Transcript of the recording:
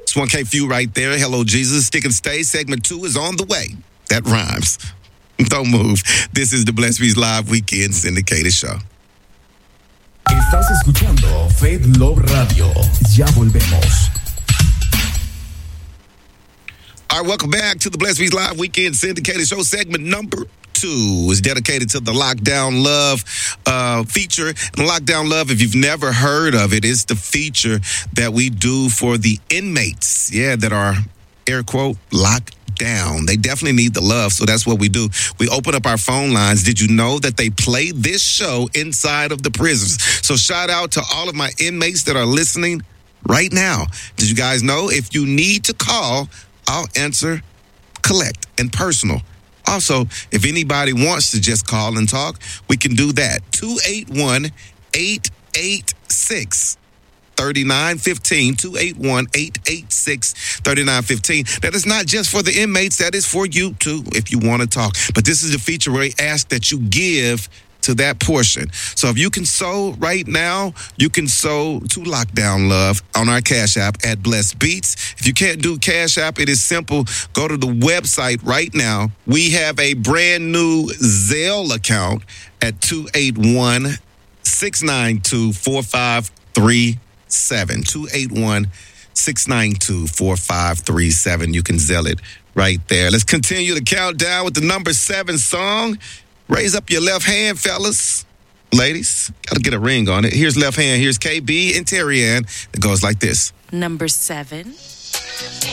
It's 1K Few right there. Hello, Jesus. Stick and Stay. Segment 2 is on the way. That rhymes. Don't move. This is the Blessed Beats Live Weekend Syndicated Show. Estás escuchando Faith Love Radio. Ya volvemos. All right, welcome back to the Blessed Beats Live Weekend Syndicated Show. Segment number 2 is dedicated to the Lockdown Love feature. And Lockdown Love, if you've never heard of it, is the feature that we do for the inmates, that are, air quote, locked down. They definitely need the love, so that's what we do. We open up our phone lines. Did you know that they play this show inside of the prisons? So shout out to all of my inmates that are listening right now. Did you guys know if you need to call, I'll answer collect and personal. Also, if anybody wants to just call and talk, we can do that. 281-886-3915. 281-886-3915. That is not just for the inmates. That is for you, too, if you want to talk. But this is the feature where we ask that you give to that portion. So if you can sow right now, you can sow to Lockdown Love on our Cash App at Blessed Beats. If you can't do Cash App, it is simple. Go to the website right now. We have a brand new Zelle account at 281-692-4537. 281-692-4537. You can Zelle it right there. Let's continue the countdown with the number 7 song. Raise up your left hand, fellas. Ladies, gotta get a ring on it. Here's left hand. Here's KB and Terry Ann. It goes like this. Number 7.